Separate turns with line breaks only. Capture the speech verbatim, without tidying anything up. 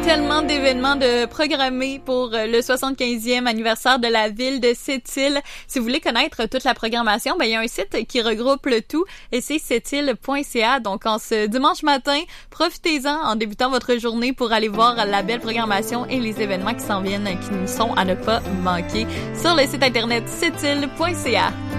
tellement d'événements de programmés pour le soixante-quinzième anniversaire de la ville de Sept-Îles. Si vous voulez connaître toute la programmation, ben il y a un site qui regroupe le tout et c'est sept îles point c a. Donc en ce dimanche matin, profitez-en en débutant votre journée pour aller voir la belle programmation et les événements qui s'en viennent, qui sont à ne pas manquer sur le site internet sept îles point c a.